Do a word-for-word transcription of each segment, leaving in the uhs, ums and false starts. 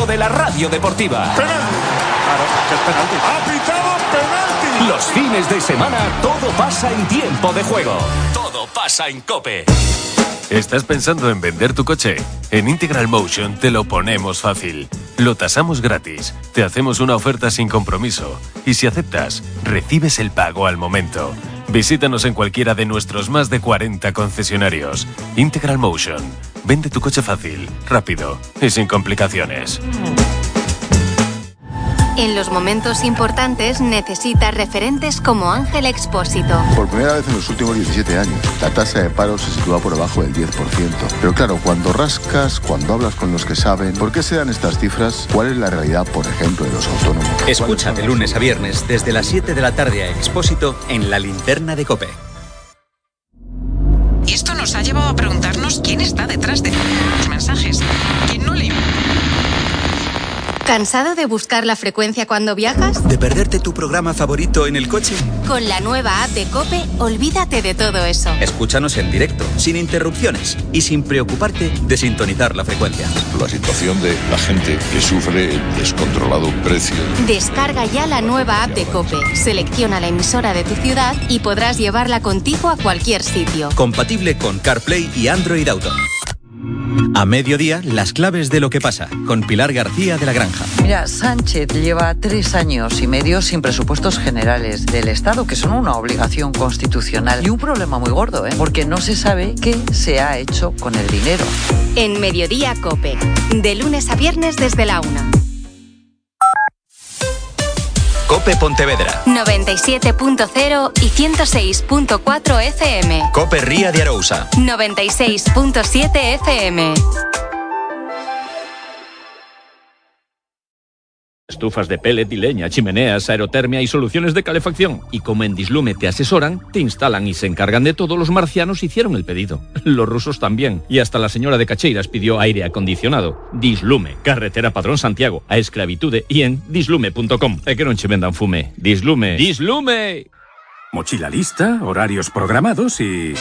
momento de la radio deportiva. ¡Penalti! Claro, que es penalti. ¡Ha pitado penalti! Los fines de semana todo pasa en tiempo de juego. Todo pasa en COPE. ¿Estás pensando en vender tu coche? En Integral Motion te lo ponemos fácil. Lo tasamos gratis, te hacemos una oferta sin compromiso y si aceptas, recibes el pago al momento. Visítanos en cualquiera de nuestros más de cuarenta concesionarios. Integral Motion. Vende tu coche fácil, rápido y sin complicaciones. En los momentos importantes necesitas referentes como Ángel Expósito. Por primera vez en los últimos diecisiete años, la tasa de paro se sitúa por debajo del diez por ciento. Pero claro, cuando rascas, cuando hablas con los que saben, ¿por qué se dan estas cifras? ¿Cuál es la realidad, por ejemplo, de los autónomos? Escucha de lunes a viernes desde las siete de la tarde a Expósito en La Linterna de COPE. Y esto nos ha llevado a preguntarnos quién está detrás de los mensajes. ¿Quién no lee? ¿Cansado de buscar la frecuencia cuando viajas? ¿De perderte tu programa favorito en el coche? Con la nueva app de COPE, olvídate de todo eso. Escúchanos en directo, sin interrupciones y sin preocuparte de sintonizar la frecuencia. La situación de la gente que sufre el descontrolado precio. Descarga ya la nueva app de COPE, selecciona la emisora de tu ciudad y podrás llevarla contigo a cualquier sitio. Compatible con CarPlay y Android Auto. A mediodía, las claves de lo que pasa, con Pilar García de la Granja. Mira, Sánchez lleva tres años y medio sin presupuestos generales del Estado, que son una obligación constitucional y un problema muy gordo, ¿eh? Porque no se sabe qué se ha hecho con el dinero. En Mediodía COPE, de lunes a viernes desde la una. COPE Pontevedra noventa y siete punto cero y ciento seis punto cuatro F M. COPE Ría de Arousa noventa y seis punto siete F M. Estufas de pellet y leña, chimeneas, aerotermia y soluciones de calefacción. Y como en Dislume te asesoran, te instalan y se encargan de todo, los marcianos hicieron el pedido. Los rusos también. Y hasta la señora de Cacheiras pidió aire acondicionado. Dislume, carretera Padrón Santiago, a esclavitude y en dislume punto com. E que non che vendan fume. Dislume. Dislume. Mochila lista, horarios programados y...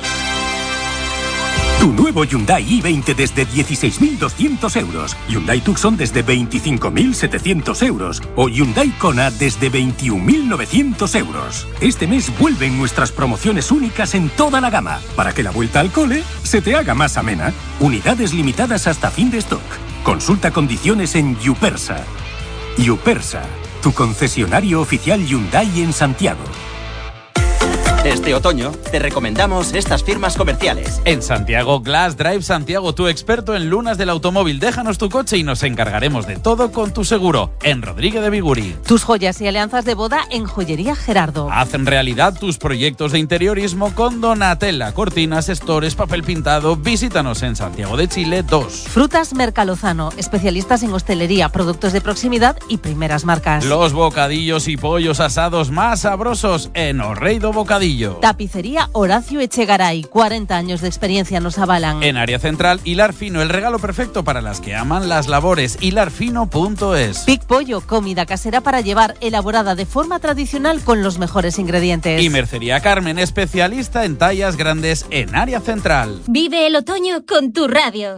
Tu nuevo Hyundai i veinte desde dieciséis mil doscientos euros. Hyundai Tucson desde veinticinco mil setecientos euros. O Hyundai Kona desde veintiún mil novecientos euros. Este mes vuelven nuestras promociones únicas en toda la gama, para que la vuelta al cole se te haga más amena. Unidades limitadas hasta fin de stock. Consulta condiciones en Yupersa. Yupersa, tu concesionario oficial Hyundai en Santiago. Este otoño te recomendamos estas firmas comerciales. En Santiago, Glass Drive Santiago, tu experto en lunas del automóvil. Déjanos tu coche y nos encargaremos de todo con tu seguro. En Rodríguez de Biguri. Tus joyas y alianzas de boda en Joyería Gerardo. Hacen realidad tus proyectos de interiorismo con Donatella. Cortinas, estores, papel pintado. Visítanos en Santiago de Chile dos. Frutas Mercalozano, especialistas en hostelería, productos de proximidad y primeras marcas. Los bocadillos y pollos asados más sabrosos en Orreido Bocadillo. Tapicería Horacio Echegaray, cuarenta años de experiencia nos avalan. En área central, Hilar Fino, el regalo perfecto para las que aman las labores. hilar fino punto es. Pic Pollo, comida casera para llevar, elaborada de forma tradicional con los mejores ingredientes. Y Mercería Carmen, especialista en tallas grandes en área central. Vive el otoño con tu radio.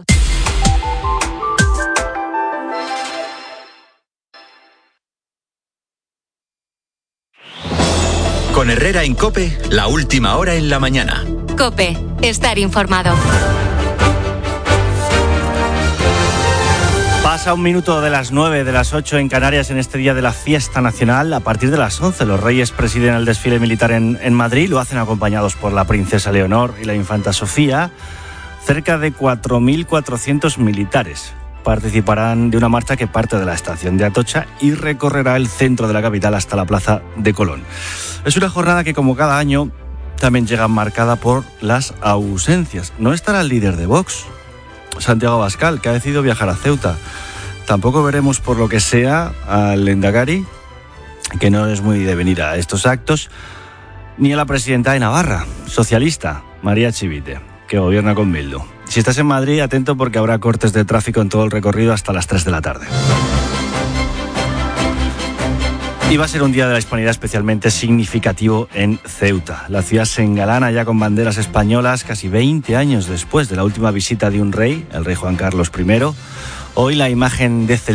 Con Herrera en COPE, la última hora en la mañana. COPE, estar informado. Pasa un minuto de las nueve, de las ocho en Canarias en este día de la fiesta nacional. A partir de las once los Reyes presiden el desfile militar en, en Madrid. Lo hacen acompañados por la princesa Leonor y la infanta Sofía. Cerca de cuatro mil cuatrocientos militares participarán de una marcha que parte de la estación de Atocha y recorrerá el centro de la capital hasta la plaza de Colón. Es una jornada que, como cada año, también llega marcada por las ausencias. No estará el líder de Vox, Santiago Abascal, que ha decidido viajar a Ceuta. Tampoco veremos, por lo que sea, al Lehendakari, que no es muy de venir a estos actos, ni a la presidenta de Navarra, socialista, María Chivite, que gobierna con Bildu. Si estás en Madrid, atento porque habrá cortes de tráfico en todo el recorrido hasta las tres de la tarde. Y va a ser un día de la hispanidad especialmente significativo en Ceuta. La ciudad se engalana ya con banderas españolas casi veinte años después de la última visita de un rey, el rey Juan Carlos primero. Hoy la imagen de